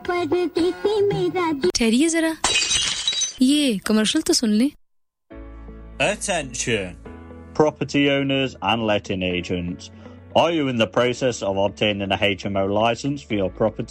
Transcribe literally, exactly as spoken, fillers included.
ठहरिए जरा ये कमर्शियल तो सुन ले Attention property owners and letting agents, are you in the process of obtaining a H M O license for your property?